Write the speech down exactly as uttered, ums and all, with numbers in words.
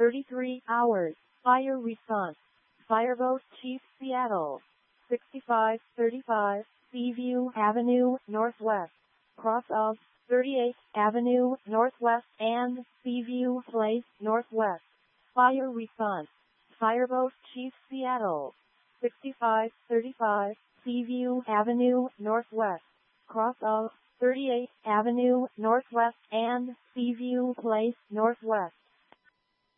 thirty-three hours. Fire response. Fireboat Chief, Seattle. sixty-five thirty-five Seaview Avenue, Northwest. Cross of thirty-eighth Avenue, Northwest and Seaview Place, Northwest. Fire response. Fireboat Chief, Seattle. sixty-five thirty-five Seaview Avenue, Northwest. Cross of thirty-eighth Avenue, Northwest and Seaview Place, Northwest.